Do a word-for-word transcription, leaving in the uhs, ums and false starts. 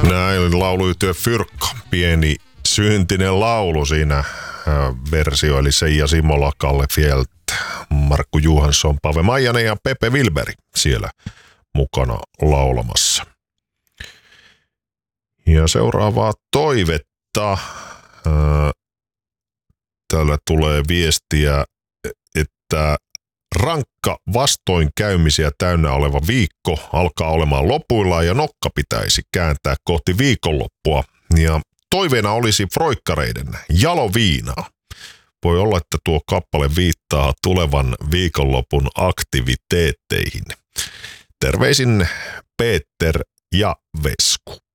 Näin lauluyhtiö Fyrkka, pieni syntinen laulu siinä äh, versio, eli Seija Simola, Kalle Fjeld, Markku Johansson, Pave Maijanen ja Pepe Wilberi siellä mukana laulamassa. Ja seuraavaa toivetta. Äh, täällä tulee viestiä, että rankka vastoinkäymisiä täynnä oleva viikko alkaa olemaan lopuillaan ja nokka pitäisi kääntää kohti viikonloppua. Ja toiveena olisi froikkareiden Jaloviinaa. Voi olla, että tuo kappale viittaa tulevan viikonlopun aktiviteetteihin. Terveisin Peter ja Vesku.